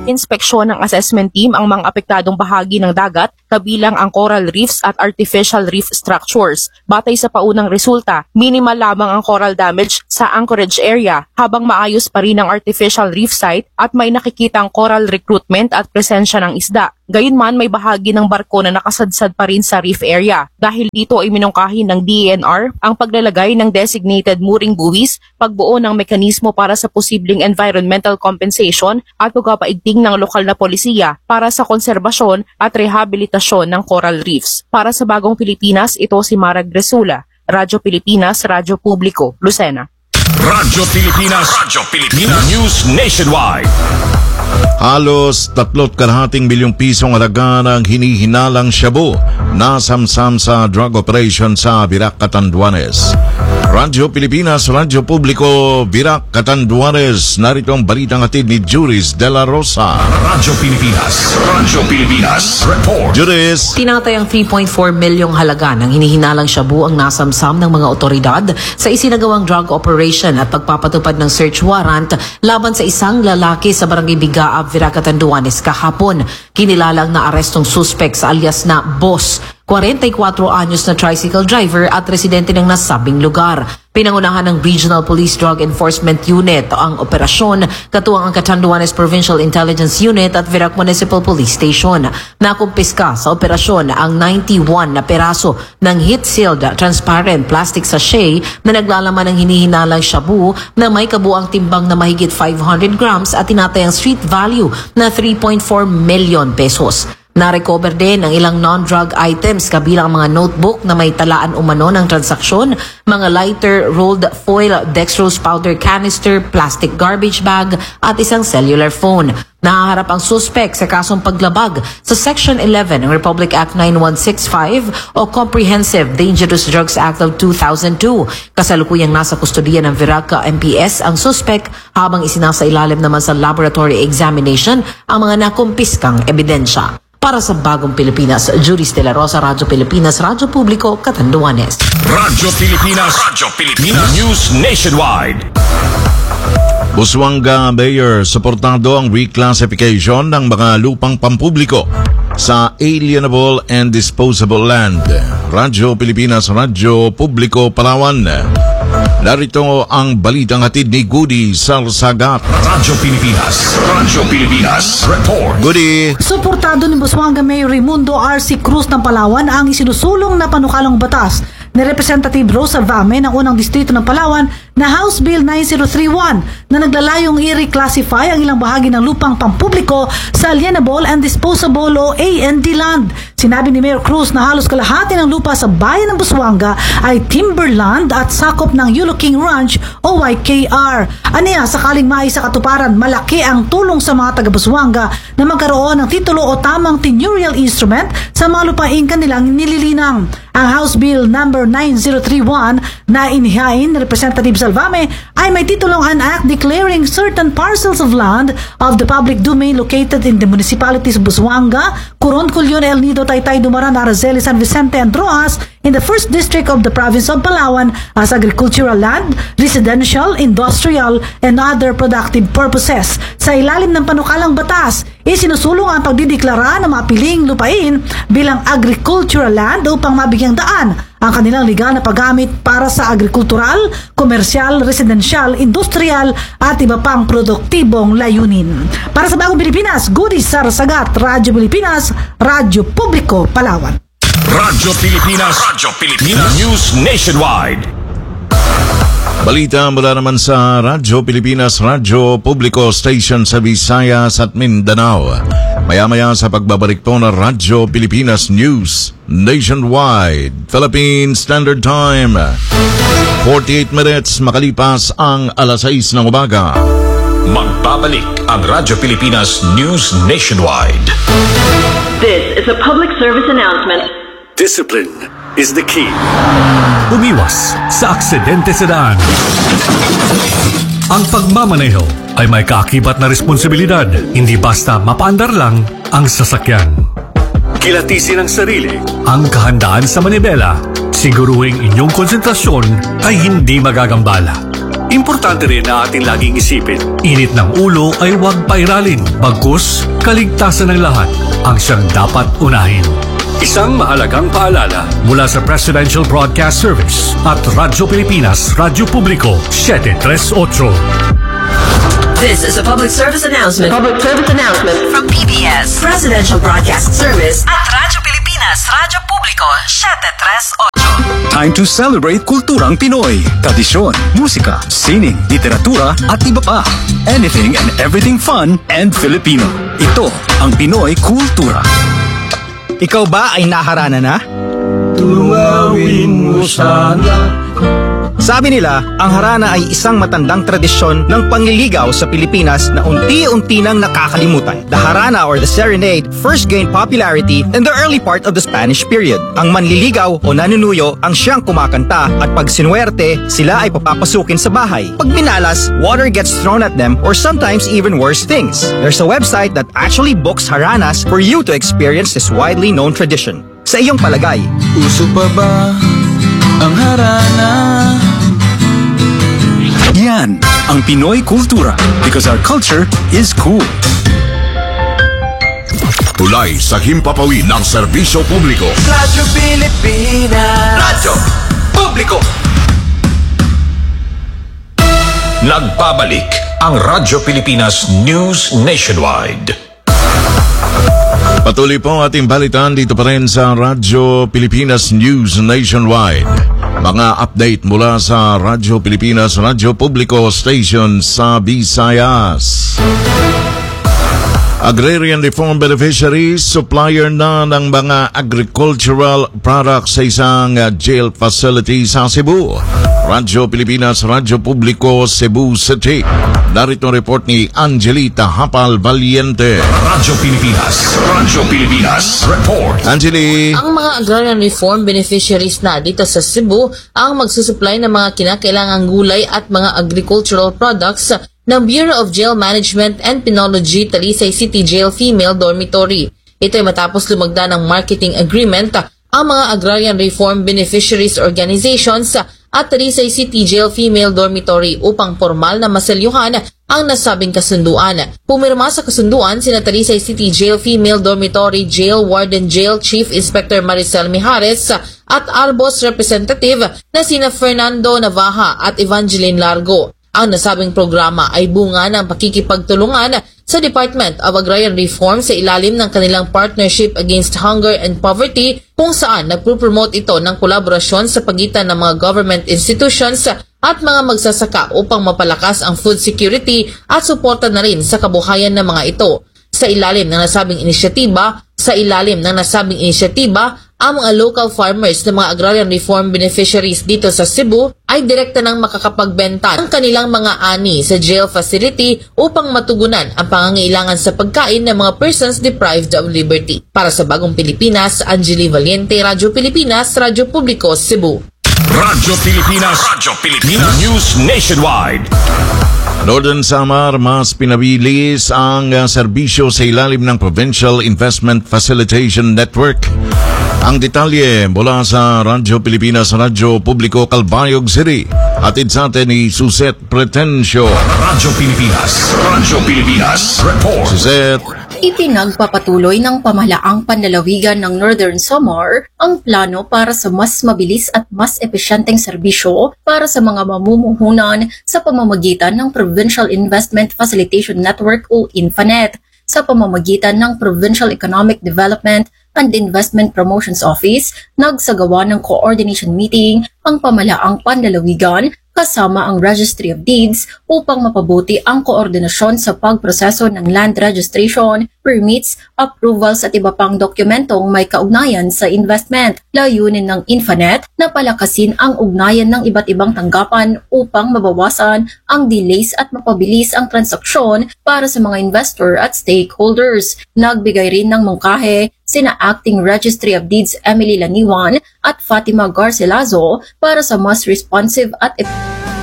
Inspeksyon ng assessment team ang mga apektadong bahagi ng dagat, kabilang ang coral reefs at artificial reef structures. Batay sa paunang resulta, minimal lamang ang coral damage sa anchorage area, habang maayos pa rin ang artificial reef site at may nakikitang coral recruitment at presensya ng isda. Gayunman, may bahagi ng barko na nakasadsad pa rin sa reef area. Dahil dito ay minungkahi ng DENR ang paglalagay ng designated mooring buoys, pagbuo ng mekanismo para sa posibleng environmental compensation at pagpapaigting ng lokal na polisiya para sa konserbasyon at rehabilitasyon ng coral reefs. Para sa Bagong Pilipinas, ito si Marag Resula, Radyo Pilipinas, Radyo Publiko, Lucena. Radyo Pilipinas, News Nationwide. Halos 3.5 bilyong pisong halaga ng hinihinalang shabu nasamsam sa drug operation sa Virac, Catanduanes. Radyo Pilipinas, Radyo Publiko, Virac, Catanduanes. Narito ang balitang hatid ni Juris de la Rosa. Radyo Pilipinas, report. Juris. Tinatayang 3.4 milyong halaga ng hinihinalang shabu ang nasamsam ng mga otoridad sa isinagawang drug operation at pagpapatupad ng search warrant laban sa isang lalaki sa Barangay Bigaab, Virac, Catanduanes kahapon. Kinilalang na arestong suspect sa alias na Boss, 44 anyos na tricycle driver at residente ng nasabing lugar. Pinangunahan ng Regional Police Drug Enforcement Unit ang operasyon, katuwang ang Catanduanes Provincial Intelligence Unit at Virac Municipal Police Station. Nakumpiska sa operasyon ang 91 na peraso ng heat-sealed transparent plastic sachet na naglalaman ng hinihinalang shabu na may kabuang timbang na mahigit 500 grams at tinatayang street value na 3.4 million pesos. Na-recover din ang ilang non-drug items kabilang mga notebook na may talaan umano ng transaksyon, mga lighter, rolled foil, dextrose powder canister, plastic garbage bag at isang cellular phone. Nahaharap ang suspect sa kasong paglabag sa Section 11 ng Republic Act 9165 o Comprehensive Dangerous Drugs Act of 2002. Kasalukuyang nasa kustodiya ng Virac MPS ang suspect habang isinasailalim naman sa laboratory examination ang mga nakumpiskang ebidensya. Para sa Bagong Pilipinas, Juris de la Rosa, Radyo Pilipinas, Radyo Publiko, Catanduanes. Radyo Pilipinas, News Nationwide. Busuanga Mayor, suportado ang reclassification ng mga lupang pampubliko sa alienable and disposable land. Radyo Pilipinas, Radyo Publiko, Palawan. Narito ang balitang hatid ni Goody Salsagat. Radyo Pilipinas, report. Goody. Suportado ni Busuanga Mayor Raimundo R.C. Cruz ng Palawan ang isinusulong na panukalang batas ni Representative Rosa Vame ng unang distrito ng Palawan na House Bill 9031 na naglalayong i-reclassify ang ilang bahagi ng lupang pampubliko sa alienable and disposable o AND land. Sinabi ni Mayor Cruz na halos kalahati ng lupa sa bayan ng Busuanga ay timberland at sakop ng Yulo King Ranch o YKR. Aniya, sakaling maisa katuparan, malaki ang tulong sa mga taga-Busuanga na magkaroon ng titulo o tamang tenurial instrument sa mga lupain kanilang nililinang. Ang House Bill number 9031 na inihain ni Representative Salvame ay may titulong An Act declaring certain parcels of land of the public domain located in the municipalities of Busuanga, Coron, Culion, El Nido, Taytay, Dumaran, Araceli, San Vicente, and Rojas in the 1st District of the Province of Palawan as agricultural land, residential, industrial, and other productive purposes. Sa ilalim ng panukalang batas, isinusulong ang pagdideklara ng mga piling lupain bilang agricultural land upang mabigyang daan ang kanilang legal na paggamit para sa agrikultural, komersyal, residential, industrial at iba pang produktibong layunin. Para sa Bagong Pilipinas, Goody Sarsagat, Radyo Pilipinas, Radyo Publiko, Palawan. Radyo Pilipinas, News Nationwide. Balita mula naman sa Radyo Pilipinas, Radyo Publiko Station sa Visayas at Mindanao. Maya-maya sa pagbabalik po ng Radyo Pilipinas News Nationwide, Philippine Standard Time. 48 minutes makalipas ang alas 6 ng umaga. Magbabalik ang Radyo Pilipinas News Nationwide. This is a public service announcement. Discipline is the key. Umiwas sa aksidente sa daan. Ang pagmamaneho ay may kaakibat na responsibilidad. Hindi basta mapaandar lang ang sasakyan. Kilatisin ang sarili. Ang kahandaan sa manibela. Siguruhing inyong konsentrasyon ay hindi magagambala. Importante rin na ating laging isipin. Init ng ulo ay huwag pairalin. Bagkus, kaligtasan ng lahat ang siyang dapat unahin. Isang mahalagang paalala. Mula sa Presidential Broadcast Service at Radyo Pilipinas, Radyo Publiko, 738. This is a public service announcement. From PBS, Presidential Broadcast Service at Radyo Pilipinas, Radyo Publiko, 738. Time to celebrate kulturang Pinoy. Tradisyon, musika, sining, literatura at iba pa. Anything and everything fun and Filipino. Ito ang Pinoy Kultura. Ikaw ba ay naharana na? Tunawin mo sana. Sabi nila, ang harana ay isang matandang tradisyon ng panliligaw sa Pilipinas na unti-unti nang nakakalimutan. The harana or the serenade first gained popularity in the early part of the Spanish period. Ang manliligaw o nanunuyo ang siyang kumakanta at pag sinuwerte, sila ay papapasukin sa bahay. Pag minalas, water gets thrown at them or sometimes even worse things. There's a website that actually books haranas for you to experience this widely known tradition. Sa iyong palagay, Uso pa ba ang harana? Yan ang Pinoy Kultura because our culture is cool. Tulay sa himpapawid ng serbisyo publiko. Radyo Pilipinas. Radyo Publiko. Nagbabalik ang Radyo Pilipinas News Nationwide. Patuloy po ating balitan dito pa rin sa Radyo Pilipinas News Nationwide. Mga update mula sa Radyo Pilipinas, Radyo Publiko Station sa Visayas. Agrarian Reform Beneficiaries, supplier na ng mga agricultural products sa isang jail facility sa Cebu. Radyo Pilipinas, Radyo Publiko, Cebu City. Narito report ni Angelita Hapal Valiente. Radyo Pilipinas Report. Angeli. Ang mga agrarian reform beneficiaries na dito sa Cebu ang magsusupply ng mga kinakailangang gulay at mga agricultural products ng Bureau of Jail Management and Penology Talisay City Jail Female Dormitory. Ito ay matapos lumagda ng marketing agreement ang mga agrarian reform beneficiaries organizations at Talisay City Jail Female Dormitory upang formal na maselyuhan ang nasabing kasunduan. Pumirma sa kasunduan sina Talisay City Jail Female Dormitory Jail Warden Jail Chief Inspector Maricel Mijares at Albos representative na sina Fernando Navaja at Evangeline Largo. Ang nasabing programa ay bunga ng pakikipagtulungan sa Department of Agrarian Reform sa ilalim ng kanilang Partnership Against Hunger and Poverty kung saan nagpo-promote ito ng kolaborasyon sa pagitan ng mga government institutions at mga magsasaka upang mapalakas ang food security at suporta na rin sa kabuhayan ng mga ito. Sa ilalim ng nasabing inisyatiba, ang mga local farmers ng mga agrarian reform beneficiaries dito sa Cebu ay direkta nang makakapagbenta ng kanilang mga ani sa jail facility upang matugunan ang pangangailangan sa pagkain ng mga persons deprived of liberty. Para sa Bagong Pilipinas, Angeli Valiente, Radyo Pilipinas, Radyo Publiko, Cebu. Radyo Pilipinas News Nationwide. Northern Samar, mas pinabilis ang serbisyo sa ilalim ng Provincial Investment Facilitation Network. Ang detalye mula sa Radyo Pilipinas, Radyo Publiko, Calbayog City. Hatid sa atin ni Suset Pretencio. Radyo Pilipinas Report. Suset. Ipinagpapatuloy ng pamahalaang panlalawigan ng Northern Samar ang plano para sa mas mabilis at mas epesyenteng serbisyo para sa mga mamumuhunan sa pamamagitan ng Provincial Investment Facilitation Network o INFANET. Sa pamamagitan ng Provincial Economic Development and Investment Promotions Office, nagsagawa ng coordination meeting ang pamahalaang panlalawigan kasama ang Registry of Deeds upang mapabuti ang koordinasyon sa pagproseso ng land registration, permits, approvals at iba pang dokumentong may kaugnayan sa investment. Layunin ng INFANET na palakasin ang ugnayan ng iba't ibang tanggapan upang mabawasan ang delays at mapabilis ang transaksyon para sa mga investor at stakeholders. Nagbigay rin ng mungkahe sina Acting Registry of Deeds Emily Laniwan at Fatima Garcilazo para sa mas responsive at